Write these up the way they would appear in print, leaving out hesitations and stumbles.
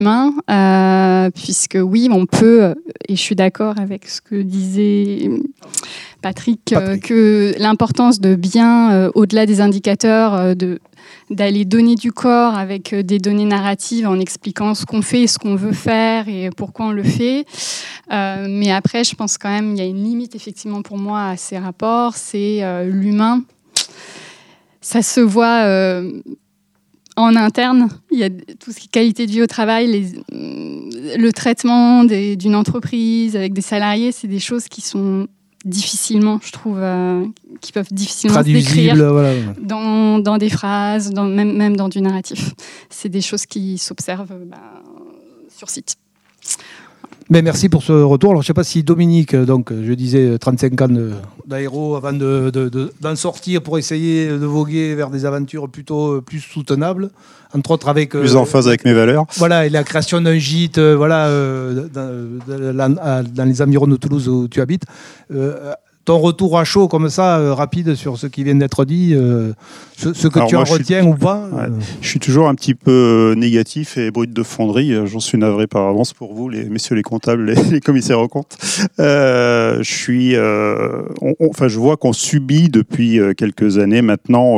humain, puisque oui, on peut, et je suis d'accord avec ce que disait Patrick. Que l'importance de bien, au-delà des indicateurs, d'aller donner du corps avec des données narratives en expliquant ce qu'on fait, ce qu'on veut faire et pourquoi on le fait. Mais après, je pense quand même qu'il y a une limite, effectivement, pour moi, à ces rapports. C'est l'humain. Ça se voit en interne. Il y a tout ce qui est qualité de vie au travail, le traitement d'une entreprise avec des salariés. C'est des choses qui sont difficilement, je trouve, qui peuvent difficilement se décrire dans des phrases, même dans du narratif. C'est des choses qui s'observent sur site. Mais merci pour ce retour. Alors, je ne sais pas si Dominique, donc je disais 35 ans d'aéro avant d'en sortir pour essayer de voguer vers des aventures plutôt plus soutenables, entre autres avec... plus en phase avec mes valeurs. Voilà, et la création d'un gîte dans les environs de Toulouse où tu habites. Ton retour à chaud comme ça, rapide sur ce qui vient d'être dit, ce que tu en retiens ou pas Je suis toujours un petit peu négatif et brut de fonderie. J'en suis navré par avance pour vous, messieurs les comptables, les commissaires aux comptes. Je vois qu'on subit depuis quelques années maintenant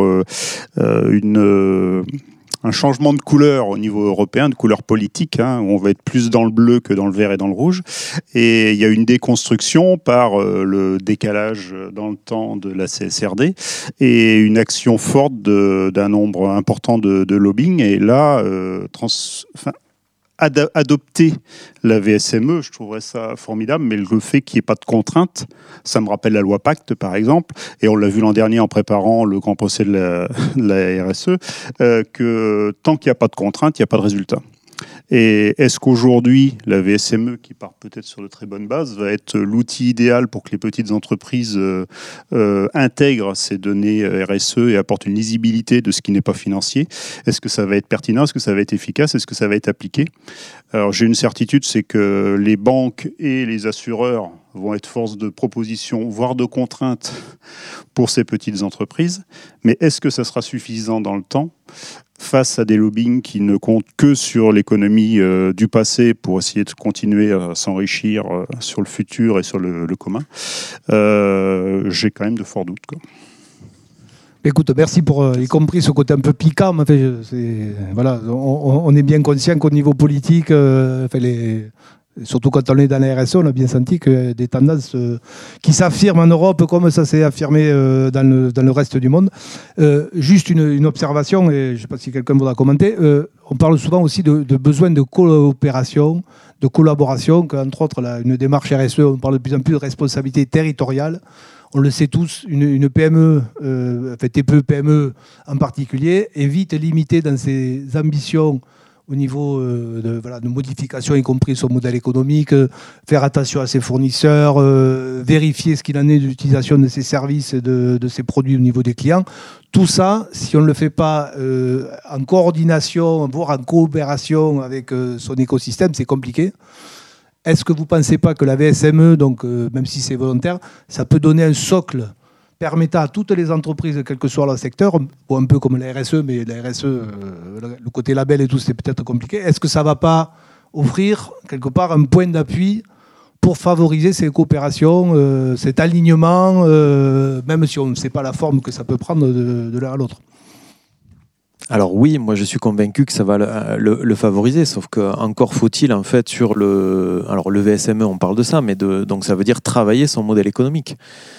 un changement de couleur au niveau européen, de couleur politique, où on va être plus dans le bleu que dans le vert et dans le rouge. Et il y a une déconstruction par le décalage dans le temps de la CSRD et une action forte d'un nombre important de lobbying. Et là, adopter la VSME, je trouverais ça formidable, mais le fait qu'il n'y ait pas de contraintes, ça me rappelle la loi Pacte, par exemple, et on l'a vu l'an dernier en préparant le grand procès de la RSE, que tant qu'il n'y a pas de contraintes, il n'y a pas de résultat. Et est-ce qu'aujourd'hui, la VSME, qui part peut-être sur de très bonnes bases, va être l'outil idéal pour que les petites entreprises intègrent ces données RSE et apportent une lisibilité de ce qui n'est pas financier? Est-ce que ça va être pertinent? Est-ce que ça va être efficace? Est-ce que ça va être appliqué? Alors, j'ai une certitude, c'est que les banques et les assureurs vont être force de proposition, voire de contrainte pour ces petites entreprises. Mais est-ce que ça sera suffisant dans le temps face à des lobbying qui ne comptent que sur l'économie du passé pour essayer de continuer à s'enrichir sur le futur et sur le commun? J'ai quand même de forts doutes, quoi. Écoute, merci pour y compris ce côté un peu piquant. Voilà, on est bien conscient qu'au niveau politique, surtout quand on est dans la RSE, on a bien senti que des tendances qui s'affirment en Europe comme ça s'est affirmé dans le reste du monde. Juste une observation, et je ne sais pas si quelqu'un voudra commenter. On parle souvent aussi de besoin de coopération, de collaboration, qu'entre autres, une démarche RSE, on parle de plus en plus de responsabilité territoriale. On le sait tous, une PME, TPE-PME en particulier, est vite limitée dans ses ambitions au niveau de modification, y compris son modèle économique, faire attention à ses fournisseurs, vérifier ce qu'il en est de l'utilisation de ses services et de ses produits au niveau des clients. Tout ça, si on ne le fait pas en coordination, voire en coopération avec son écosystème, c'est compliqué. Est-ce que vous ne pensez pas que la VSME, donc, même si c'est volontaire, ça peut donner un socle permettant à toutes les entreprises, quel que soit leur secteur, un peu comme la RSE, mais la RSE, le côté label et tout, c'est peut-être compliqué. Est-ce que ça ne va pas offrir, quelque part, un point d'appui pour favoriser ces coopérations, cet alignement, même si on ne sait pas la forme que ça peut prendre de l'un à l'autre? Alors oui, moi je suis convaincu que ça va le favoriser, sauf que encore faut-il en fait sur le VSME, on parle de ça, mais donc ça veut dire travailler son modèle économique.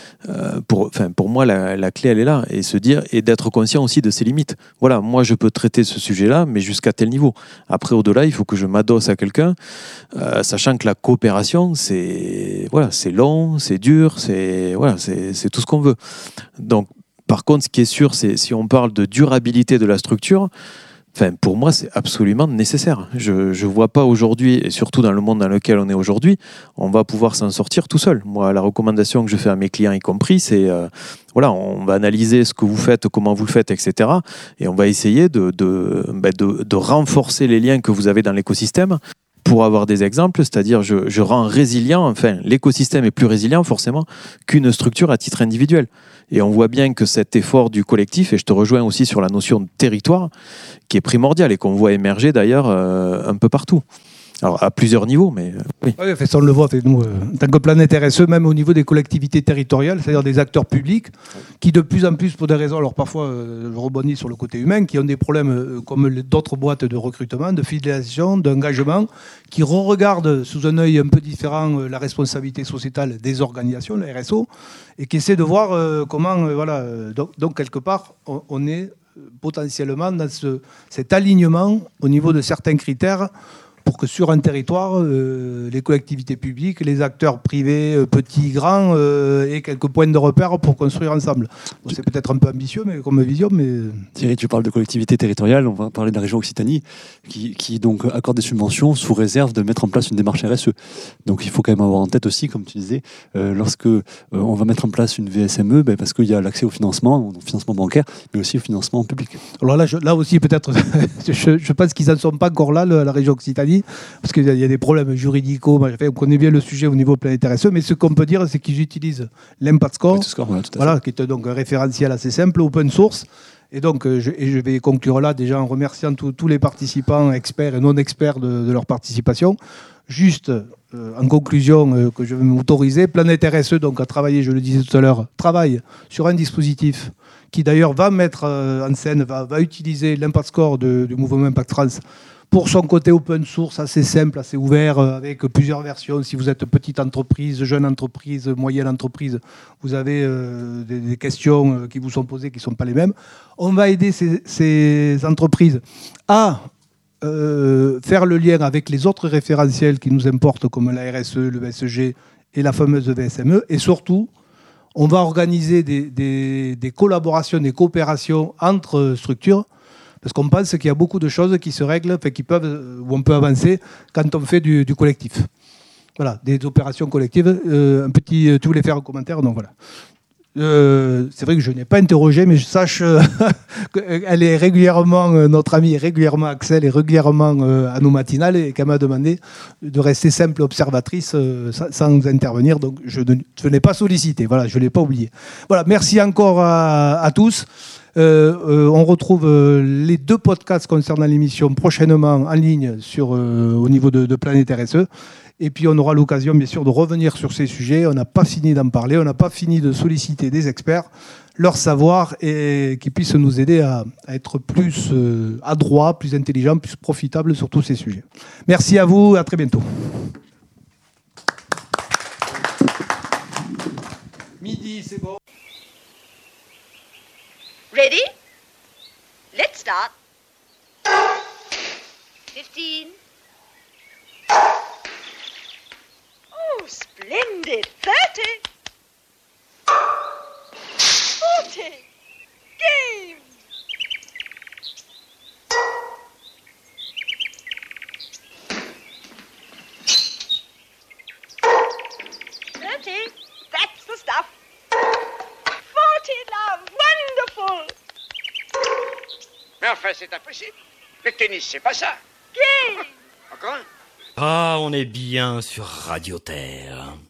Pour moi, la clé, elle est là, et se dire, et d'être conscient aussi de ses limites. Voilà, moi, je peux traiter ce sujet-là, mais jusqu'à tel niveau. Après, au-delà, il faut que je m'adosse à quelqu'un, sachant que la coopération, c'est long, c'est dur, c'est tout ce qu'on veut. Donc, par contre, ce qui est sûr, c'est si on parle de durabilité de la structure, pour moi, c'est absolument nécessaire. Je ne vois pas aujourd'hui, et surtout dans le monde dans lequel on est aujourd'hui, on va pouvoir s'en sortir tout seul. Moi, la recommandation que je fais à mes clients y compris, c'est on va analyser ce que vous faites, comment vous le faites, etc. Et on va essayer de renforcer les liens que vous avez dans l'écosystème pour avoir des exemples, c'est-à-dire je rends résilient, enfin l'écosystème est plus résilient forcément qu'une structure à titre individuel. Et on voit bien que cet effort du collectif, et je te rejoins aussi sur la notion de territoire, qui est primordial et qu'on voit émerger d'ailleurs un peu partout. Alors à plusieurs niveaux, mais oui. Oui, ça on le voit, nous, en tant que Planète RSE, même au niveau des collectivités territoriales, c'est-à-dire des acteurs publics, qui de plus en plus, pour des raisons, alors parfois, je rebondis sur le côté humain, qui ont des problèmes comme d'autres boîtes de recrutement, de fidélisation, d'engagement, qui regardent sous un œil un peu différent la responsabilité sociétale des organisations, la RSO, et qui essaient de voir comment, voilà, donc quelque part, on est potentiellement dans cet alignement au niveau de certains critères pour que sur un territoire, les collectivités publiques, les acteurs privés, petits, grands, aient quelques points de repère pour construire ensemble. Bon, c'est peut-être un peu ambitieux mais comme vision, mais... Thierry, tu parles de collectivités territoriales, on va parler de la région Occitanie, qui donc accorde des subventions sous réserve de mettre en place une démarche RSE. Donc il faut quand même avoir en tête aussi, comme tu disais, lorsque on va mettre en place une VSME, parce qu'il y a l'accès au financement bancaire, mais aussi au financement public. Alors là aussi, peut-être, je pense qu'ils n'en sont pas encore là, la région Occitanie, parce qu'il y a des problèmes juridicaux. On connaît bien le sujet au niveau Planète RSE, mais ce qu'on peut dire, c'est qu'ils utilisent l'Impact Score, qui est donc un référentiel assez simple, open source. Et donc, je vais conclure là, déjà en remerciant tous les participants, experts et non experts, de leur participation. Juste, en conclusion, que je vais m'autoriser, Planète RSE, donc, a travaillé, je le disais tout à l'heure, travaille sur un dispositif qui d'ailleurs va mettre en scène, va utiliser l'Impact Score du mouvement Impact France pour son côté open source, assez simple, assez ouvert, avec plusieurs versions. Si vous êtes petite entreprise, jeune entreprise, moyenne entreprise, vous avez des questions qui vous sont posées qui ne sont pas les mêmes. On va aider ces entreprises à faire le lien avec les autres référentiels qui nous importent, comme la RSE, le ESG et la fameuse VSME. Et surtout, on va organiser des collaborations, des coopérations entre structures, parce qu'on pense qu'il y a beaucoup de choses qui se règlent, où on peut avancer quand on fait du collectif. Voilà, des opérations collectives. Tu voulais faire un commentaire, donc voilà. C'est vrai que je n'ai pas interrogé, mais je sache qu'elle est régulièrement, notre amie est régulièrement Axel, est régulièrement à nos matinales, et qu'elle m'a demandé de rester simple observatrice sans intervenir. Donc je n'ai pas sollicité, voilà, je ne l'ai pas oublié. Voilà, merci encore à tous. On retrouve les 2 podcasts concernant l'émission prochainement en ligne au niveau de Planète RSE. Et puis on aura l'occasion bien sûr de revenir sur ces sujets. On n'a pas fini d'en parler, on n'a pas fini de solliciter des experts, leur savoir, et qui puissent nous aider à être plus adroits, plus intelligents, plus profitables sur tous ces sujets. Merci à vous, à très bientôt. Midi, c'est bon. Ready? Let's start. 15. Oh, splendid. 30. 40. Game. 30. That's the stuff. 40, love. Wonderful. Mais enfin, c'est impossible. Le tennis, c'est pas ça. Game. Encore un. Ah, on est bien sur Radio Terre.